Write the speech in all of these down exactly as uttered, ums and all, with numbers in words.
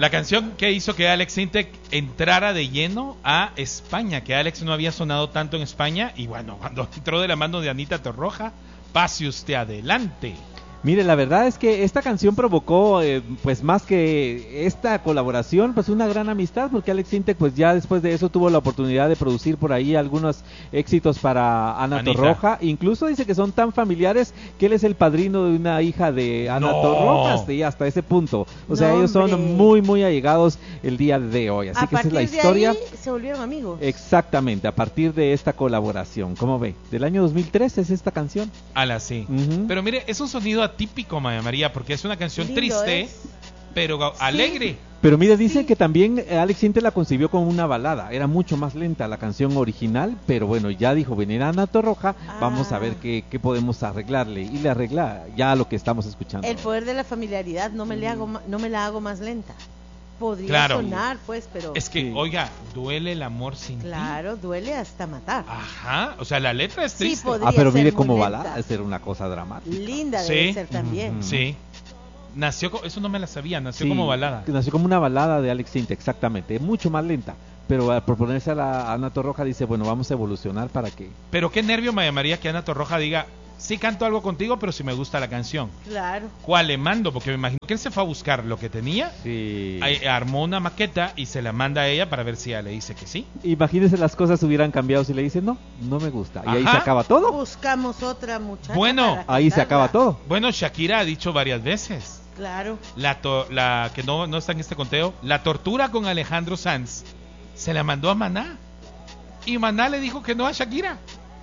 La canción que hizo que Alex Intec entrara de lleno a España, que Alex no había sonado tanto en España, y bueno, cuando entró de la mano de Anita Torroja, pase usted adelante. Mire, la verdad es que esta canción provocó, eh, pues más que esta colaboración, pues una gran amistad, porque Alex Intec, pues ya después de eso tuvo la oportunidad de producir por ahí algunos éxitos para Ana Anita. Torroja. Incluso dice que son tan familiares que él es el padrino de una hija de Ana No. Torroja, hasta, hasta ese punto. O sea, No, ellos son hombre. muy, muy allegados el día de hoy. Así A que esa es la partir de historia. ahí se volvieron amigos. Exactamente, a partir de esta colaboración. ¿Cómo ve? Del año dos mil tres es esta canción. Ala, sí. Ujú. Pero mire, es un sonido atípico, Maya María, porque es una canción Lindo triste, es. pero ga- alegre. Pero mira, dice Sí. que también eh, Alex Intec la concibió como una balada. Era mucho más lenta la canción original, pero bueno, ya dijo, venir a Ana Torroja, Ah. vamos a ver qué, qué podemos arreglarle. Y le arregla ya lo que estamos escuchando. El poder de la familiaridad, no me, le hago, ma- no me la hago más lenta. Podría Claro. sonar, pues, pero Es que, Sí. oiga, duele el amor sin ti. claro, duele hasta matar. Ajá, o sea, la letra es Sí, triste. podría Ah, pero ser mire muy como lenta. balada, es ser una cosa dramática. Linda Sí. debe ser también. Ujú. Sí. Nació, co- eso no me la sabía, nació Sí, como balada. Nació como una balada de Alex Intec, exactamente, mucho más lenta. Pero al proponerse a la a Ana Torroja dice, bueno, vamos a evolucionar para que... Pero qué nervio, Maya María, que Ana Torroja diga, sí canto algo contigo, pero si me gusta la canción. Claro. ¿Cuál le mando? Porque me imagino que él se fue a buscar lo que tenía, Sí. ahí armó una maqueta y se la manda a ella para ver si ella le dice que sí. Imagínese las cosas hubieran cambiado si le dice, no, no me gusta. Y ahí se Ajá. acaba todo. Buscamos otra muchacha. Bueno, para Ahí se cantarla. acaba todo. Bueno, Shakira ha dicho varias veces, Claro. la, to- la que no, no está en este conteo, la tortura con Alejandro Sanz se la mandó a Maná. Y Maná le dijo que no a Shakira.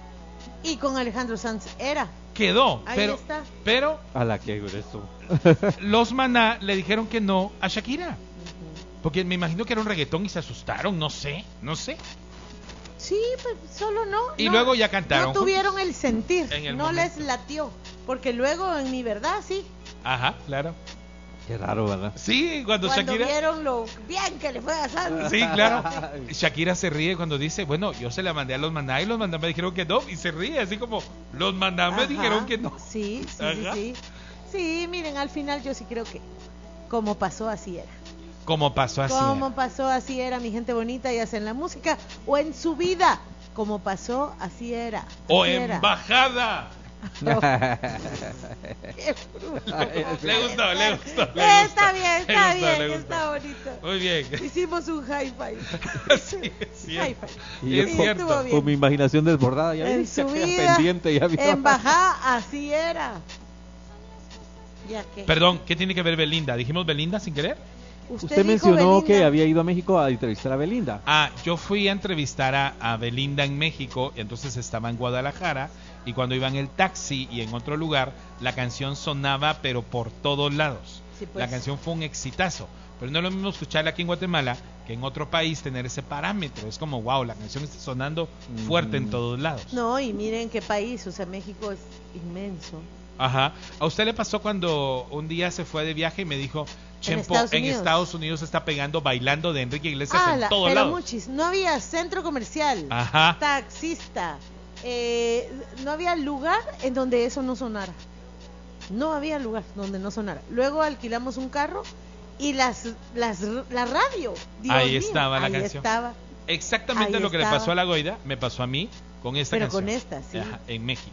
Y con Alejandro Sanz era. Quedó, Ahí pero, está. pero A la que eso. los Maná le dijeron que no a Shakira. Porque me imagino que era un reggaetón y se asustaron, no sé, no sé. Sí, pues solo no. Y no, luego ya cantaron No tuvieron juntos. el sentir. En el no momento. les latió. Porque luego, en mi verdad, sí. Ajá, claro. Qué raro, ¿verdad? Sí, cuando, Cuando Shakira... vieron lo bien que le fue a Sanz. Sí, claro. Shakira se ríe cuando dice, bueno, yo se la mandé a los Maná y los Maná me dijeron que no. Y se ríe, así como, los Maná me Ajá. dijeron que no. Sí, sí, Ajá. sí, sí. Sí, miren, al final yo sí creo que como pasó, así era. Como pasó así. Como pasó, así era, mi gente bonita, ya sea en la música o en su vida. Como pasó, así era. O así era. embajada. Qué bruto. Le gustó, le gustó. Le Está gustó, bien, le está gustó, le bien, gustó. está bonito. Muy bien. Hicimos un hi-fi. Sí, es cierto. Hi-fi. Y Es yo Sí, cierto. estuvo bien. Con mi imaginación desbordada, ya En vi, su ya queda vida, pendiente, ya vi. en Bajá, así era. Ya que. Perdón, ¿qué tiene que ver Belinda? ¿Dijimos Belinda sin querer? Usted dijo mencionó Belinda. que había ido a México a entrevistar a Belinda. Ah, yo fui a entrevistar a, a Belinda en México, y entonces estaba en Guadalajara, y cuando iba en el taxi y en otro lugar, la canción sonaba, pero por todos lados. Sí, pues. La canción fue un exitazo, pero no es lo mismo escucharla aquí en Guatemala que en otro país tener ese parámetro. Es como, wow, la canción está sonando fuerte en Mm. todos lados. No, y miren qué país, o sea, México es inmenso. Ajá. ¿A usted le pasó cuando un día se fue de viaje y me dijo, Chempo, Estados en Unidos. Estados Unidos está pegando bailando de Enrique Iglesias Ah, en la- todos pero lados? muchis, no había centro comercial, Ajá. taxista, eh, no había lugar en donde eso no sonara. No había lugar donde no sonara. Luego alquilamos un carro y las, las la radio. Dios Ahí mío, estaba la ahí canción. estaba. Exactamente Ahí lo que le estaba. pasó a la Goida, me pasó a mí con esta Pero canción. con esta, sí. Ajá, en México.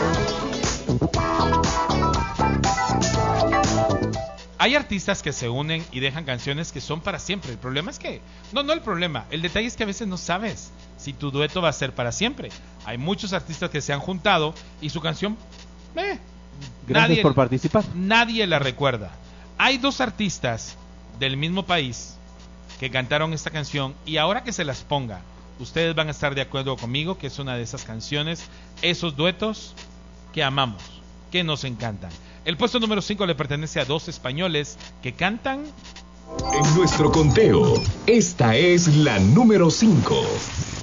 Hay artistas que se unen y dejan canciones que son para siempre. El problema es que, no, no el problema, el detalle es que a veces no sabes si tu dueto va a ser para siempre. Hay muchos artistas que se han juntado y su canción, eh, Gracias nadie, por participar. nadie la recuerda. Hay dos artistas del mismo país que cantaron esta canción, y ahora que se las ponga, ustedes van a estar de acuerdo conmigo que es una de esas canciones, esos duetos que amamos, que nos encantan. El puesto número cinco le pertenece a dos españoles que cantan... En nuestro conteo, esta es la número cinco.